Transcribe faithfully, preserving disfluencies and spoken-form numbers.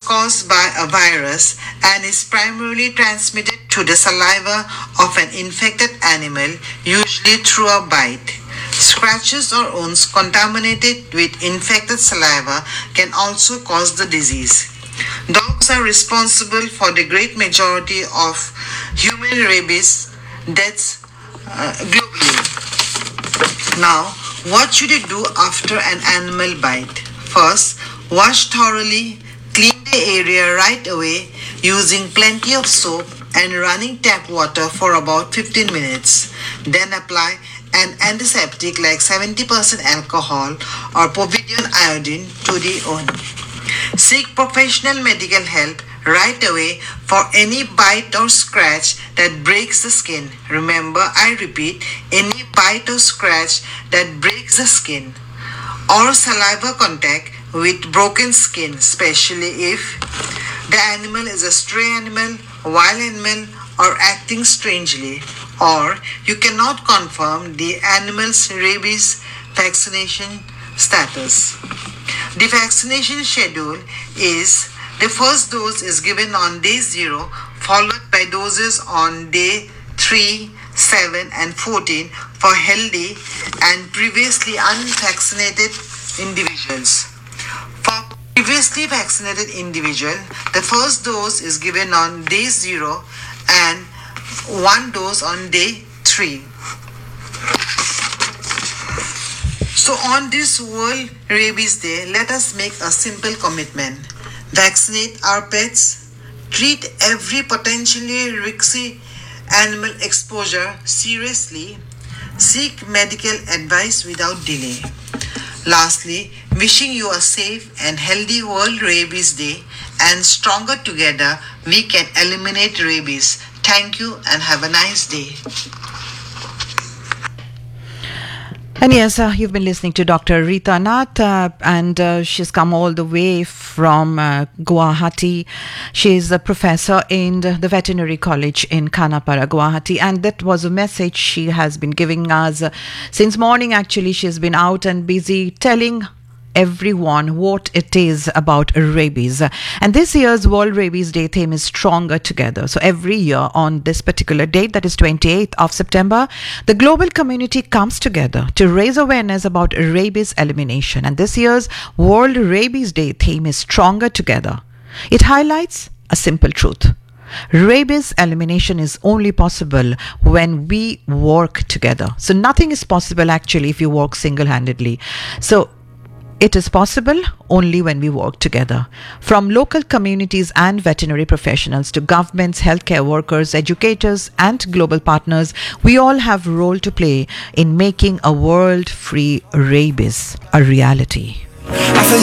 caused by a virus and is primarily transmitted through the saliva of an infected animal, usually through a bite. Scratches or wounds contaminated with infected saliva can also cause the disease. Dogs are responsible for the great majority of human rabies deaths uh, globally. Now, what should you do after an animal bite? First, wash thoroughly, clean the area right away using plenty of soap and running tap water for about fifteen minutes. Then apply an antiseptic like seventy percent alcohol or povidone iodine to the wound. Seek professional medical help right away for any bite or scratch that breaks the skin. Remember, I repeat, any bite or scratch that breaks the skin or saliva contact with broken skin, especially if the animal is a stray animal, wild animal, or acting strangely, or you cannot confirm the animal's rabies vaccination status. The vaccination schedule is the first dose is given on day zero, followed by doses on day three, seven, and fourteen for healthy and previously unvaccinated individuals. For previously vaccinated individual, the first dose is given on day zero and one dose on day three. So on this World Rabies Day, let us make a simple commitment. Vaccinate our pets, treat every potentially risky animal exposure seriously, seek medical advice without delay. Lastly, wishing you a safe and healthy World Rabies Day, and stronger together we can eliminate rabies. Thank you and have a nice day. And yes, uh, you've been listening to Doctor Rita Nath, uh, and uh, she's come all the way from uh, Guwahati. She's a professor in the Veterinary College in Khanapara, Guwahati, and that was a message she has been giving us uh, since morning. Actually, she's been out and busy telling everyone what it is about rabies. And this year's World Rabies Day theme is Stronger Together. So every year on this particular date, that is twenty-eighth of September, the global community comes together to raise awareness about rabies elimination. And this year's World Rabies Day theme is Stronger Together. It highlights a simple truth. Rabies elimination is only possible when we work together. So nothing is possible actually if you work single-handedly. So it is possible only when we work together. From local communities and veterinary professionals to governments, healthcare workers, educators, and global partners, we all have a role to play in making a world free rabies a reality.